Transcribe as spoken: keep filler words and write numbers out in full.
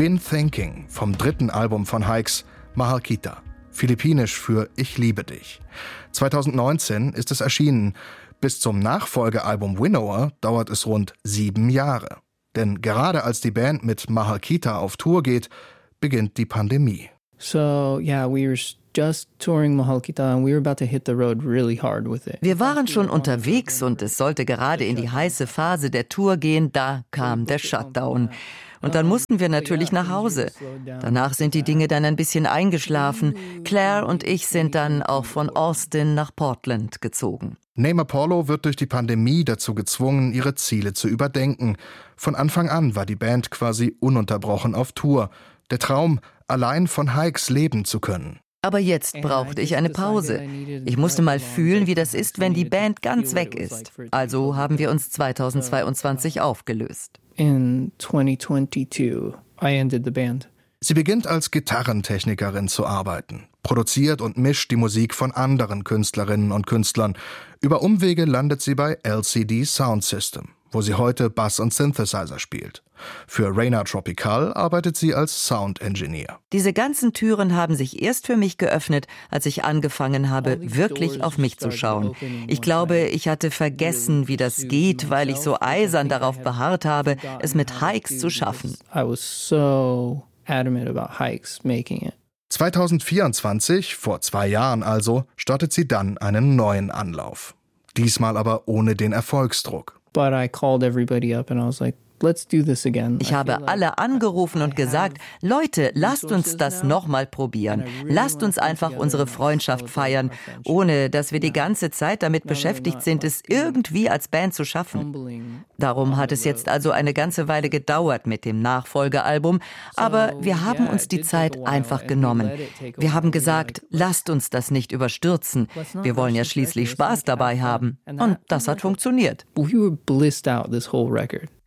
Been Thinking vom dritten Album von Hykes, Mahal Kita, philippinisch für Ich liebe dich. zweitausendneunzehn ist es erschienen. Bis zum Nachfolgealbum Winnower dauert es rund sieben Jahre. Denn gerade als die Band mit Mahal Kita auf Tour geht, beginnt die Pandemie. So, yeah, we were just touring Mahal Kita and we were about to hit the road really hard with it. Wir waren schon unterwegs und es sollte gerade in die heiße Phase der Tour gehen, da kam der Shutdown. Und dann mussten wir natürlich nach Hause. Danach sind die Dinge dann ein bisschen eingeschlafen. Claire und ich sind dann auch von Austin nach Portland gezogen. Name Apollo wird durch die Pandemie dazu gezwungen, ihre Ziele zu überdenken. Von Anfang an war die Band quasi ununterbrochen auf Tour. Der Traum, allein von Hykes leben zu können. Aber jetzt brauchte ich eine Pause. Ich musste mal fühlen, wie das ist, wenn die Band ganz weg ist. Also haben wir uns zweitausendzweiundzwanzig aufgelöst. In twenty twenty-two, I ended the band. Sie beginnt als Gitarrentechnikerin zu arbeiten, produziert und mischt die Musik von anderen Künstlerinnen und Künstlern. Über Umwege landet sie bei L C D Sound System, wo sie heute Bass und Synthesizer spielt. Für Reina Tropical arbeitet sie als Sound Engineer. Diese ganzen Türen haben sich erst für mich geöffnet, als ich angefangen habe, wirklich auf mich zu schauen. Ich glaube, ich hatte vergessen, wie das geht, weil ich so eisern darauf beharrt habe, es mit Hykes zu schaffen. I was so adamant about Hykes making it. zweitausendvierundzwanzig, vor zwei Jahren also, startet sie dann einen neuen Anlauf. Diesmal aber ohne den Erfolgsdruck. But I called everybody up and I was like, let's do this again. Ich habe alle angerufen und gesagt, Leute, lasst uns das nochmal probieren. Lasst uns einfach unsere Freundschaft feiern, ohne dass wir die ganze Zeit damit beschäftigt sind, es irgendwie als Band zu schaffen. Darum hat es jetzt also eine ganze Weile gedauert mit dem Nachfolgealbum, aber wir haben uns die Zeit einfach genommen. Wir haben gesagt, lasst uns das nicht überstürzen. Wir wollen ja schließlich Spaß dabei haben. Und das hat funktioniert. We were blissed out this whole record.